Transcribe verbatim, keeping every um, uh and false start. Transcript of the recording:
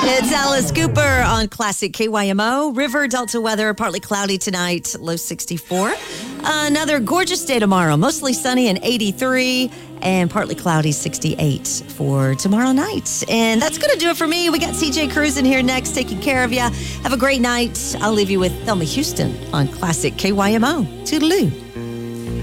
It's Alice Cooper on Classic K Y M O. River Delta weather, partly cloudy tonight, low sixty-four. Another gorgeous day tomorrow, mostly sunny and eighty-three, and partly cloudy, sixty-eight for tomorrow night. And that's going to do it for me. We got C J Cruz in here next, taking care of you. Have a great night. I'll leave you with Thelma Houston on Classic K Y M O. Toodaloo.